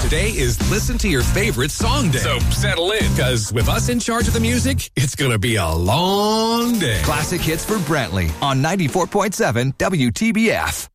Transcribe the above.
Today is Listen to Your Favorite Song Day. So settle in, because with us in charge of the music, it's going to be a long day. Classic hits for Brantley on 94.7 WTBF.